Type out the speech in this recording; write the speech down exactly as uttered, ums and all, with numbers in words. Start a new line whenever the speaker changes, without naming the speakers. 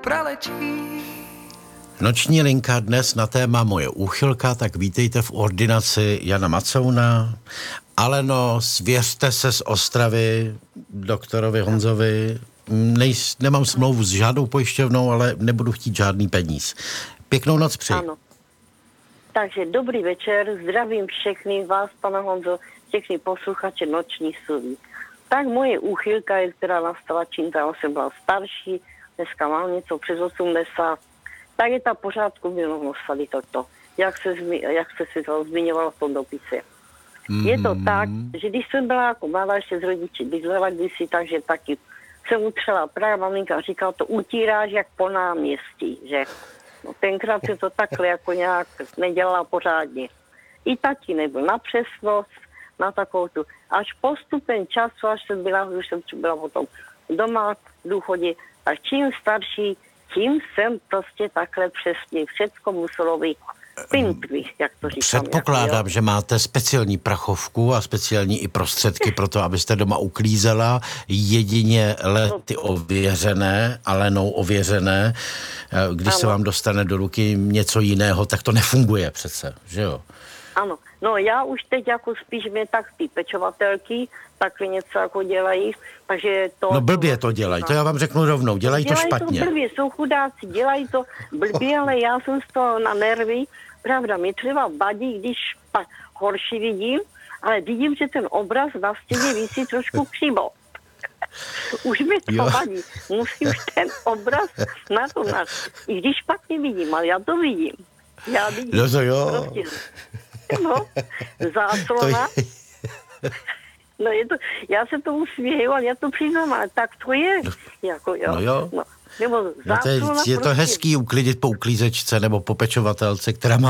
praletí.
Noční linka dnes na téma Moje úchylka, tak vítejte v ordinaci Jana Macouna. Aleno, svěřte se z Ostravy doktorovi Honzovi. Nejs, nemám smlouvu s žádnou pojišťovnou, ale nebudu chtít žádný peníz. Pěknou noc přeji.
Ano. Takže dobrý večer, zdravím všechny vás, pana Honzo, všechny posluchače Noční study. Tak moje úchylka je, která nastala čím dál jsem byla starší, dneska mám něco přes osmdesát, tak je ta pořádku milovnost tady toto, jak se, zmi, jak se si to zmiňovalo v tom dopise. Mm. Je to tak, že když jsem byla jako mladá, ještě z rodiči bydlela kdysi, takže taky jsem utřela právě maminka říkala, to utíráš jak po náměstí, že no, tenkrát se to takhle jako nějak nedělala pořádně. I taky nebyl na přesnost, na takovou tu. Až postupem času, až jsem byla, už jsem byla potom doma v důchodě, a čím starší, tím jsem prostě takhle přesně. Všecko muselo být pinkví, jak to říkám.
Předpokládám,
jak,
že máte speciální prachovku a speciální i prostředky pro to, abyste doma uklízela, jedině lety ověřené, alenou ověřené. Když ano. se vám dostane do ruky něco jiného, tak to nefunguje přece, že jo?
Ano, no já už teď jako spíš mě tak ty pečovatelky takhle něco jako dělají, takže to...
No blbě to dělají, to já vám řeknu rovnou, dělají, dělají to špatně.
To blbě, jsou chudáci, dělají to blbě, ale já jsem z toho na nervy, pravda, mi třeba vadí, když pa, horší vidím, ale vidím, že ten obraz na stěně visí trošku křivo. Už mi to jo. vadí, musím ten obraz na to nás, i když špatně vidím, ale já to vidím. Já vidím.
No to jo.
Prostě, no, záclona. Je... No je to, já se tomu směju, ale já to přiznám, ale tak to je. Jako, jo.
No jo.
No, nebo
no to je, je to
prostě...
hezký uklidit po uklízečce nebo po pečovatelce, která má